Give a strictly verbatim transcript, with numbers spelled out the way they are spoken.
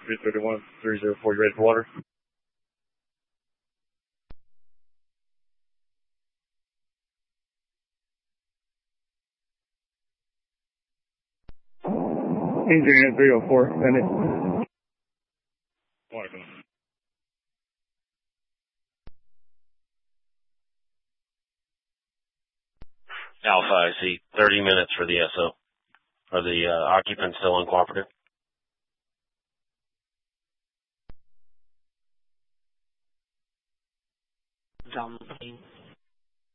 three thirty-one, three oh four, you ready for water? Engine three oh four, send it. Water coming. Alpha, I see. thirty minutes for the S O. Are the uh, occupants still uncooperative? Down.